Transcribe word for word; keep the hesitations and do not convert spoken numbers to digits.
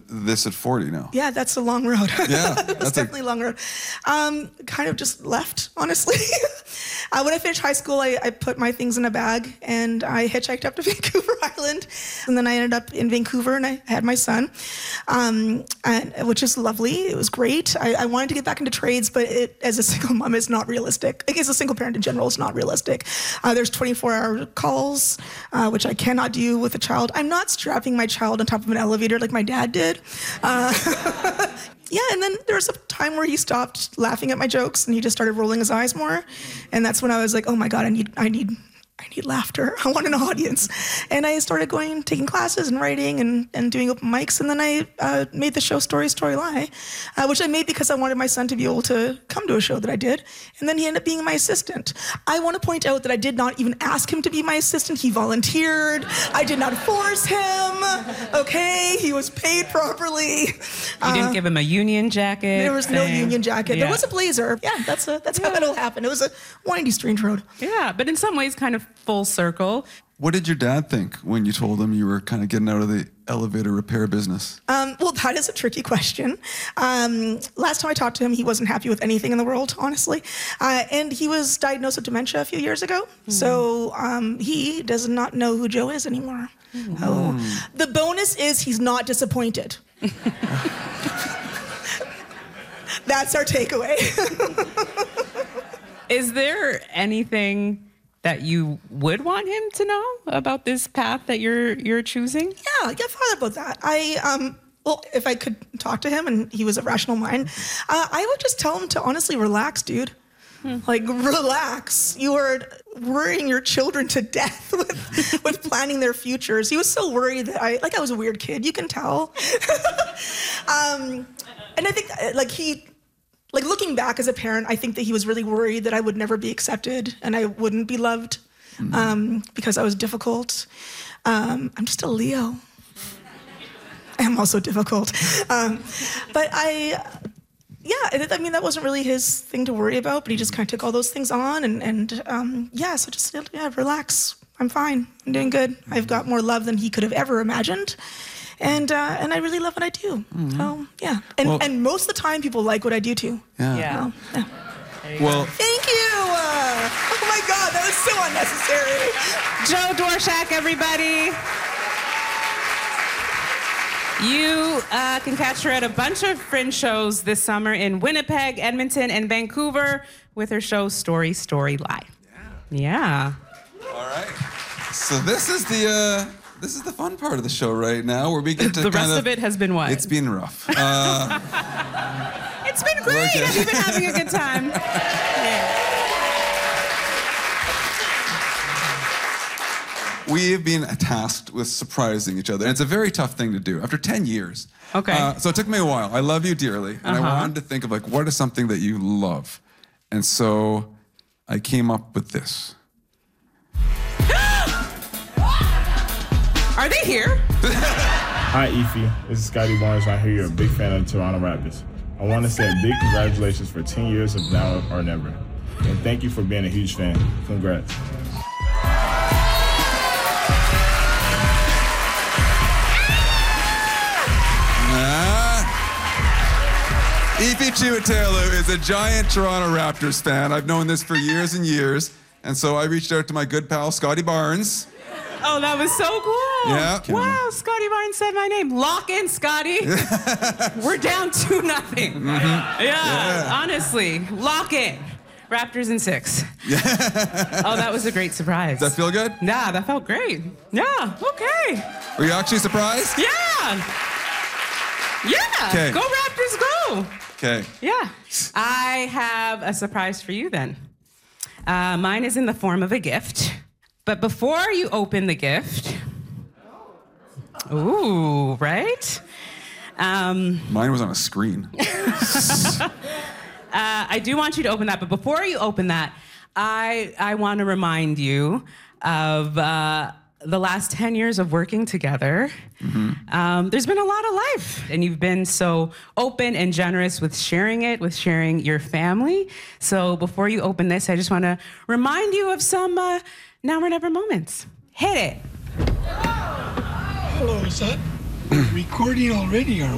this at forty now. Yeah, that's a long road. Yeah, that's that's definitely a long road. Um, kind of just left, honestly. uh, when I finished high school, I, I put my things in a bag and I hitchhiked up to Vancouver Island. And then I ended up in Vancouver and I had my son, um, and, which is lovely. It was great. I, I wanted to get back into trades, but it, as a single mom, it's not realistic. I guess as a single parent in general, it's not realistic. Uh, there's twenty-four hour calls, uh, which I cannot do with a child. I'm not strapping my child on top of an elevator like my dad did. Uh, yeah, and then there was a time where he stopped laughing at my jokes and he just started rolling his eyes more. And that's when I was like, oh my God, I need, I need, I need laughter. I want an audience. And I started going, taking classes and writing and, and doing open mics. And then I uh, made the show Story, Story, Lie, uh, which I made because I wanted my son to be able to come to a show that I did. And then he ended up being my assistant. I want to point out that I did not even ask him to be my assistant. He volunteered. I did not force him. Okay, he was paid properly. You uh, didn't give him a union jacket? There was thing. no union jacket. Yeah. There was a blazer. Yeah, that's a, that's yeah. how it all happened. It was a windy, strange road. Yeah, but in some ways kind of full circle. What did your dad think when you told him you were kind of getting out of the elevator repair business? Um, well, that is a tricky question. Um, last time I talked to him, he wasn't happy with anything in the world, honestly. Uh, and he was diagnosed with dementia a few years ago. Mm. So um, he does not know who Joe is anymore. Mm. Oh. The bonus is he's not disappointed. That's our takeaway. Is there anything that you would want him to know about this path that you're you're choosing? Yeah, I thought about that. I um well, if I could talk to him and he was a rational mind, uh, I would just tell him to honestly relax, dude. Hmm. Like, relax. You are worrying your children to death with, with planning their futures. He was so worried that I, like I was a weird kid, you can tell. um, and I think, like, he, like, looking back as a parent, I think that he was really worried that I would never be accepted and I wouldn't be loved mm-hmm. um, because I was difficult. Um, I'm just a Leo. I am also difficult. Um, but I, yeah, I mean, that wasn't really his thing to worry about, but he just kind of took all those things on and, and um, yeah, so just, yeah, relax. I'm fine. I'm doing good. I've got more love than he could have ever imagined. And uh, and I really love what I do. Mm-hmm. So, yeah. And well, and most of the time, people like what I do, too. Yeah. Yeah. Well, yeah. Well, thank you. Uh, oh, my God, that was so unnecessary. Joe Dworshak, everybody. You uh, can catch her at a bunch of Fringe shows this summer in Winnipeg, Edmonton, and Vancouver with her show Story, Story, Lie. Yeah. Yeah. All right. So this is the... Uh... This is the fun part of the show right now, where we get to the kind rest of, of it has been what? It's been rough. Uh, it's been great. Okay. Have you been having a good time? Yeah. We have been tasked with surprising each other, and it's a very tough thing to do after ten years. Okay. Uh, so it took me a while. I love you dearly, and uh-huh. I wanted to think of like what is something that you love, and so I came up with this. Are they here? Hi, Ify. This is Scotty Barnes. I hear you're a big fan of the Toronto Raptors. I want to say a big congratulations for ten years of Now or Never. And thank you for being a huge fan. Congrats. Uh, Ify Chiwetelụ is a giant Toronto Raptors fan. I've known this for years and years. And so I reached out to my good pal, Scotty Barnes. Oh, that was so cool. Yeah. Wow, Scotty Barnes said my name. Lock in, Scotty. We're down two nothing. Mm-hmm. Yeah, yeah, honestly, lock in. Raptors in six. Yeah. Oh, that was a great surprise. Does that feel good? Nah, that felt great. Yeah, okay. Were you actually surprised? Yeah. Yeah. Okay. Go Raptors, go. Okay. Yeah. I have a surprise for you then. Uh, mine is in the form of a gift. But before you open the gift, ooh, right? Um, Mine was on a screen. uh, I do want you to open that, but before you open that, I I want to remind you of uh, the last ten years of working together. Mm-hmm. Um, there's been a lot of life, and you've been so open and generous with sharing it, with sharing your family. So before you open this, I just want to remind you of some uh, Now or Never moments. Hit it. Hello, is that recording already, or